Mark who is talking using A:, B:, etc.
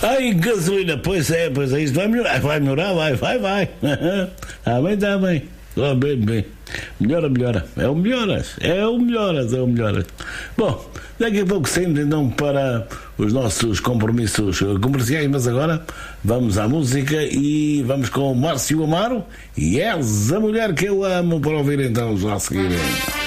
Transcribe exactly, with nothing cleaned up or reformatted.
A: Ai, gasolina, pois é, pois é, isto vai melhorar, vai melhorar, vai, vai, vai. Ah, bem, está bem. Oh, bem, bem. Melhora, melhora. É o melhoras, é o melhoras, é o melhoras. Bom, daqui a pouco saímos então para os nossos compromissos comerciais, mas agora vamos à música e vamos com o Márcio Amaro e És a Mulher que Eu Amo para ouvir então já a seguir.